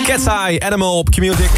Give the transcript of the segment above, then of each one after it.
Cat's Eye, Animal op Q-Music.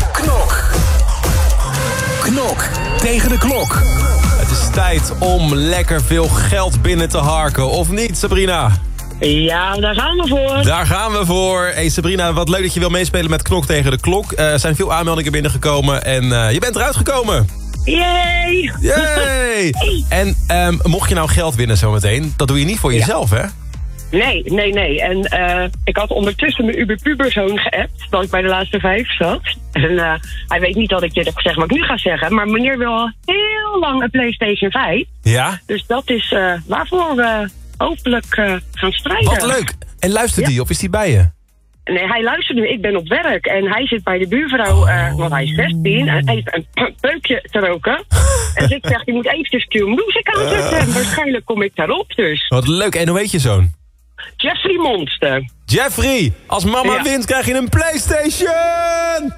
Knok tegen de klok. Het is tijd om lekker veel geld binnen te harken, of niet, Sabrina? Ja, daar gaan we voor. Daar gaan we voor. Hey Sabrina, wat leuk dat je wil meespelen met Knok tegen de klok. Er zijn veel aanmeldingen binnengekomen en je bent eruit gekomen. Yay! Yay! En mocht je nou geld winnen zometeen, dat doe je niet voor jezelf, hè? Nee. En ik had ondertussen mijn Uber-puberzoon geappt, dat ik bij de laatste 5 zat. En hij weet niet dat ik dit heb gezegd wat ik nu ga zeggen. Maar meneer wil al heel lang een PlayStation 5. Ja? Dus dat is waarvoor we hopelijk gaan strijden. Wat leuk. En luistert die of is die bij je? Nee, hij luistert nu. Ik ben op werk en hij zit bij de buurvrouw, want hij is 16 en heeft een peukje te roken. En dus ik zeg, je moet eventjes Q-Music aanzetten en waarschijnlijk kom ik daarop dus. Wat leuk. En hoe heet je zoon? Jeffrey Monster. Jeffrey, als mama wint krijg je een PlayStation!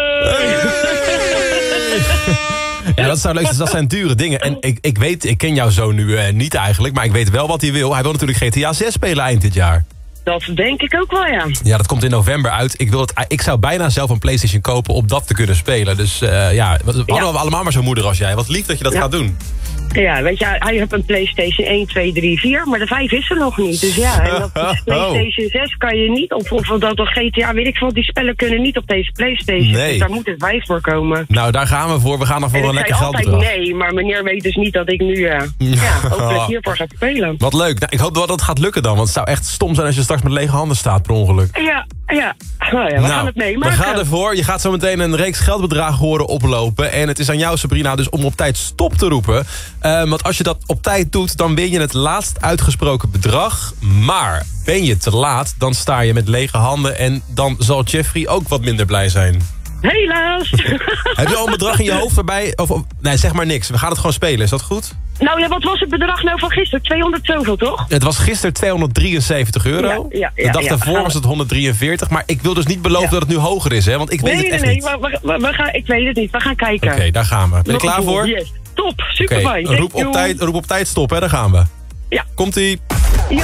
Ja, dat zou leuk zijn. Dat zijn dure dingen. En ik ken jouw zoon nu niet eigenlijk, maar ik weet wel wat hij wil. Hij wil natuurlijk GTA 6 spelen eind dit jaar. Dat denk ik ook wel, ja. Ja, dat komt in november uit. Ik zou bijna zelf een PlayStation kopen om dat te kunnen spelen. Dus we hadden allemaal maar zo'n moeder als jij. Wat lief dat je dat gaat doen. Ja, weet je, hij heeft een PlayStation 1, 2, 3, 4, maar de 5 is er nog niet. Dus ja, en dat PlayStation 6 kan je niet, of dat GTA, weet ik veel, die spellen kunnen niet op deze PlayStation. Nee. Dus daar moet het 5 voor komen. Nou, daar gaan we voor. We gaan er voor een lekker geldbedrag. Altijd nee, maar meneer weet dus niet dat ik nu hopelijk hiervoor ga spelen. Wat leuk. Nou, ik hoop wel dat het gaat lukken dan, want het zou echt stom zijn als je straks met lege handen staat per ongeluk. Ja. We gaan het meemaken. We gaan ervoor. Je gaat zo meteen een reeks geldbedragen horen oplopen. En het is aan jou, Sabrina, dus om op tijd stop te roepen. Want als je dat op tijd doet, dan win je het laatst uitgesproken bedrag. Maar ben je te laat, dan sta je met lege handen. En dan zal Jeffrey ook wat minder blij zijn. Helaas. Heb je al een bedrag in je hoofd erbij? Nee, zeg maar niks. We gaan het gewoon spelen. Is dat goed? Nou ja, wat was het bedrag nou van gisteren? 200 zoveel, toch? Het was gisteren €273. Ja, de dag daarvoor was het 143. Maar ik wil dus niet beloven dat het nu hoger is, hè? Want ik weet het echt niet. Nee, ik weet het niet. We gaan kijken. Oké, daar gaan we. Ben je klaar voor? Yes. Top, super fijn. Roep op tijd stop, hè? Daar gaan we. Ja. Komt-ie. Yo.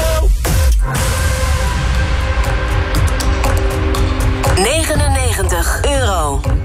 99 €.